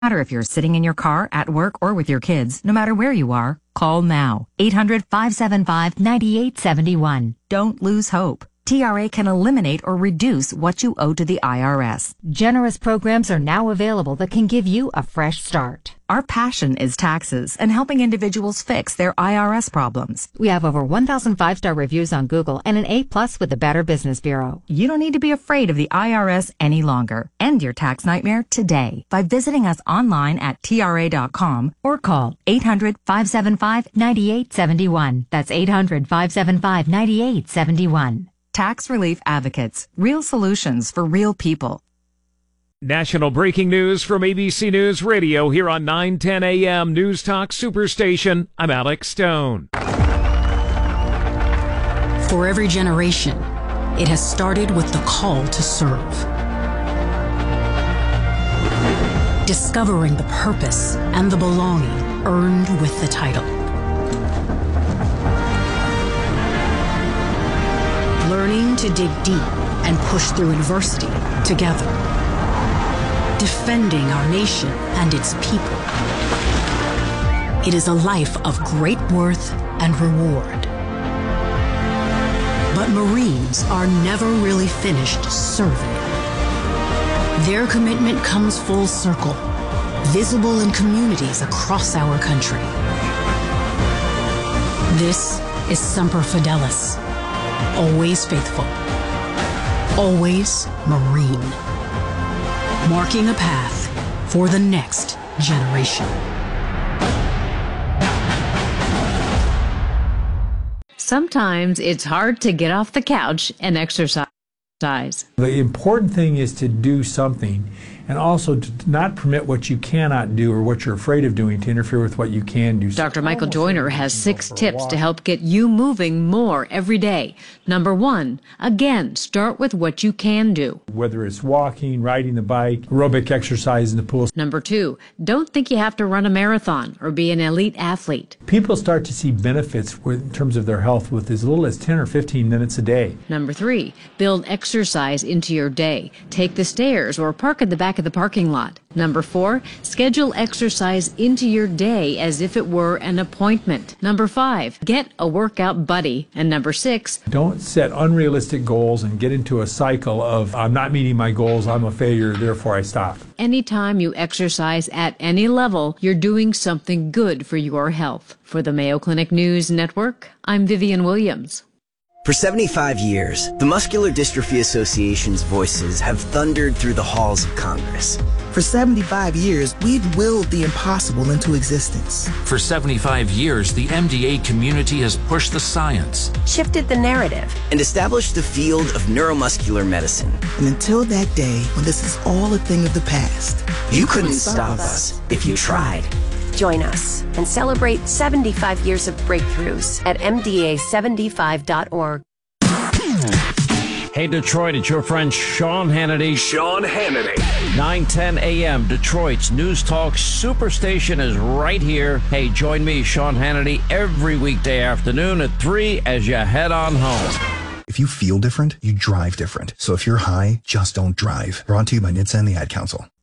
matter if you're sitting in your car, at work, or with your kids, no matter where you are, call now. 800-575-9871. Don't lose hope. TRA can eliminate or reduce what you owe to the IRS. Generous programs are now available that can give you a fresh start. Our passion is taxes and helping individuals fix their IRS problems. We have over 1,000 5-star reviews on Google and an A+ with the Better Business Bureau. You don't need to be afraid of the IRS any longer. End your tax nightmare today by visiting us online at TRA.com or call 800-575-9871. That's 800-575-9871. Tax Relief Advocates. Real solutions for real people. National breaking news from ABC News Radio here on 910 AM News Talk Superstation. I'm Alex Stone. For every generation, it has started with the call to serve. Discovering the purpose and the belonging earned with the title. Learning to dig deep and push through adversity together. Defending our nation and its people. It is a life of great worth and reward. But Marines are never really finished serving. Their commitment comes full circle, visible in communities across our country. This is Semper Fidelis. Always faithful. Always Marine. Marking a path for the next generation. Sometimes it's hard to get off the couch and exercise. The important thing is to do something, and also to not permit what you cannot do or what you're afraid of doing to interfere with what you can do. Dr. Michael Joyner has 6 tips to help get you moving more every day. Number 1, again, start with what you can do. Whether it's walking, riding the bike, aerobic exercise in the pool. Number 2, don't think you have to run a marathon or be an elite athlete. People start to see benefits in terms of their health with as little as 10 or 15 minutes a day. Number 3, build exercise into your day. Take the stairs or park at the back of the parking lot. Number 4, schedule exercise into your day as if it were an appointment. Number 5, get a workout buddy. And number 6, don't set unrealistic goals and get into a cycle of, I'm not meeting my goals, I'm a failure, therefore I stop. Anytime you exercise at any level, you're doing something good for your health. For the Mayo Clinic News Network, I'm Vivian Williams. For 75 years, the Muscular Dystrophy Association's voices have thundered through the halls of Congress. For 75 years, we've willed the impossible into existence. For 75 years, the MDA community has pushed the science, shifted the narrative, and established the field of neuromuscular medicine. And until that day, when this is all a thing of the past, you couldn't stop us if you tried. Join us and celebrate 75 years of breakthroughs at MDA75.org. Hey, Detroit, it's your friend Sean Hannity. Sean Hannity. 910 a.m. Detroit's News Talk Superstation is right here. Hey, join me, Sean Hannity, every weekday afternoon at 3 as you head on home. If you feel different, you drive different. So if you're high, just don't drive. Brought to you by NHTSA and the Ad Council.